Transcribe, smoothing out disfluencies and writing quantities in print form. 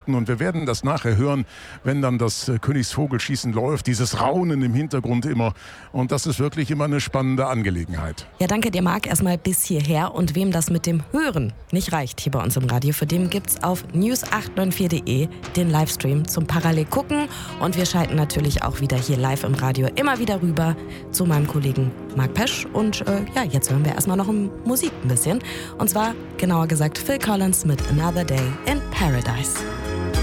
beobachten und wir werden das nachher hören, wenn dann das Königsvogelschießen läuft, dieses Raunen im Hintergrund immer und das ist wirklich immer eine spannende Angelegenheit. Ja, danke dir, Marc, erstmal bis hierher und wem das mit dem Hören nicht reicht hier bei uns im Radio, für den gibt's auf news894.de den Livestream zum Parallel gucken und wir schalten natürlich auch wieder hier live im Radio immer wieder rüber zu meinem Kollegen Marc Pesch und jetzt hören wir erstmal noch Musik ein bisschen und zwar genauer gesagt Phil Collins mit Another Day in Paradise.